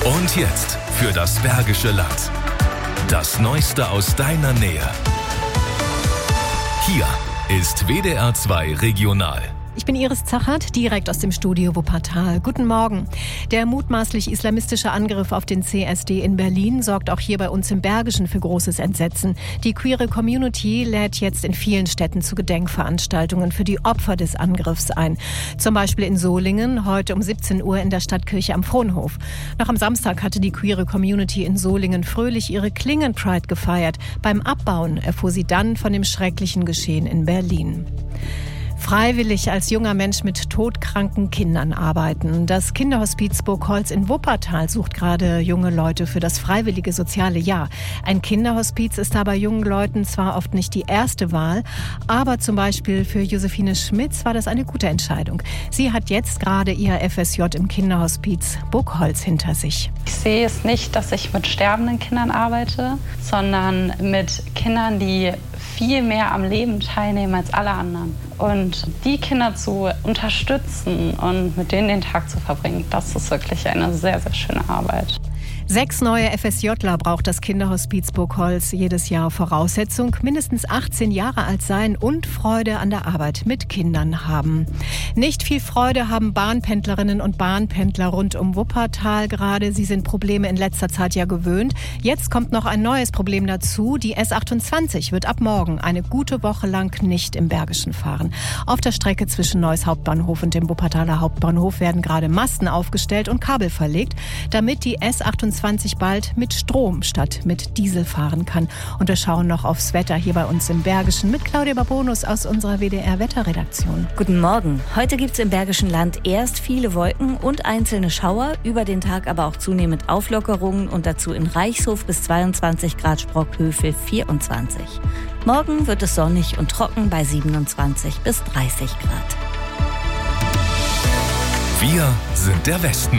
Und jetzt für das Bergische Land. Das Neueste aus deiner Nähe. Hier ist WDR 2 Regional. Ich bin Iris Zachert, direkt aus dem Studio Wuppertal. Guten Morgen. Der mutmaßlich islamistische Angriff auf den CSD in Berlin sorgt auch hier bei uns im Bergischen für großes Entsetzen. Die queere Community lädt jetzt in vielen Städten zu Gedenkveranstaltungen für die Opfer des Angriffs ein. Zum Beispiel in Solingen, heute um 17 Uhr in der Stadtkirche am Fronhof. Noch am Samstag hatte die queere Community in Solingen fröhlich ihre Klingen-Pride gefeiert. Beim Abbauen erfuhr sie dann von dem schrecklichen Geschehen in Berlin. Freiwillig als junger Mensch mit todkranken Kindern arbeiten. Das Kinderhospiz Burgholz in Wuppertal sucht gerade junge Leute für das freiwillige soziale Jahr. Ein Kinderhospiz ist da bei jungen Leuten zwar oft nicht die erste Wahl, aber zum Beispiel für Josephine Schmitz war das eine gute Entscheidung. Sie hat jetzt gerade ihr FSJ im Kinderhospiz Burgholz hinter sich. Ich sehe es nicht, dass ich mit sterbenden Kindern arbeite, sondern mit Kindern, die viel mehr am Leben teilnehmen als alle anderen. Und die Kinder zu unterstützen und mit denen den Tag zu verbringen, das ist wirklich eine sehr, sehr schöne Arbeit. 6 neue FSJler braucht das Kinderhospiz Burgholz jedes Jahr. Voraussetzung: mindestens 18 Jahre alt sein und Freude an der Arbeit mit Kindern haben. Nicht viel Freude haben Bahnpendlerinnen und Bahnpendler rund um Wuppertal gerade. Sie sind Probleme in letzter Zeit ja gewöhnt. Jetzt kommt noch ein neues Problem dazu. Die S28 wird ab morgen eine gute Woche lang nicht im Bergischen fahren. Auf der Strecke zwischen Neuss Hauptbahnhof und dem Wuppertaler Hauptbahnhof werden gerade Masten aufgestellt und Kabel verlegt, damit die S28 bald mit Strom statt mit Diesel fahren kann. Und wir schauen noch aufs Wetter hier bei uns im Bergischen mit Claudia Babonus aus unserer WDR-Wetterredaktion. Guten Morgen. Heute gibt es im Bergischen Land erst viele Wolken und einzelne Schauer, über den Tag aber auch zunehmend Auflockerungen und dazu in Reichshof bis 22 Grad, Sprockhövel 24. Morgen wird es sonnig und trocken bei 27 bis 30 Grad. Wir sind der Westen.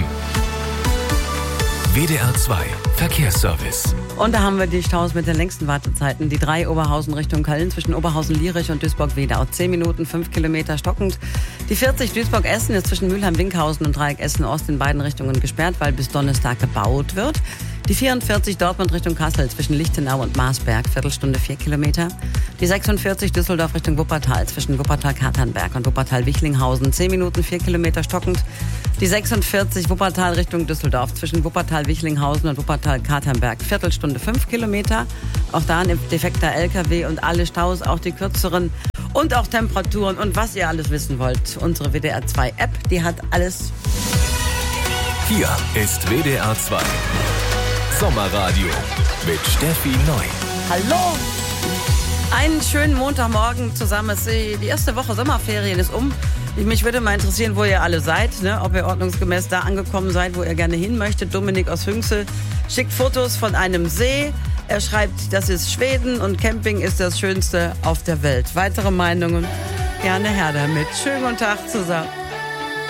WDR 2 Verkehrsservice. Und da haben wir die Staus mit den längsten Wartezeiten. Die 3 Oberhausen Richtung Köln zwischen Oberhausen-Lierich und Duisburg-Wedau. 10 Minuten, 5 Kilometer stockend. Die 40 Duisburg-Essen ist zwischen Mülheim-Winkhausen und Dreieck Essen-Ost in beiden Richtungen gesperrt, weil bis Donnerstag gebaut wird. Die 44 Dortmund Richtung Kassel zwischen Lichtenau und Marsberg, Viertelstunde 4 Kilometer. Die 46 Düsseldorf Richtung Wuppertal zwischen Wuppertal-Katernberg und Wuppertal-Wichlinghausen, 10 Minuten, 4 Kilometer stockend. Die 46 Wuppertal Richtung Düsseldorf zwischen Wuppertal-Wichlinghausen und Wuppertal-Katernberg, Viertelstunde 5 Kilometer. Auch da ein defekter LKW und alle Staus, auch die kürzeren und auch Temperaturen und was ihr alles wissen wollt. Unsere WDR 2 App, die hat alles. Hier ist WDR 2 Sommerradio mit Steffi Neu. Hallo! Einen schönen Montagmorgen zusammen. Die erste Woche Sommerferien ist um. Mich würde mal interessieren, wo ihr alle seid, ne? Ob ihr ordnungsgemäß da angekommen seid, wo ihr gerne hin möchtet. Dominik aus Hünxel schickt Fotos von einem See. Er schreibt, das ist Schweden und Camping ist das Schönste auf der Welt. Weitere Meinungen? Gerne her damit. Schönen guten Tag zusammen.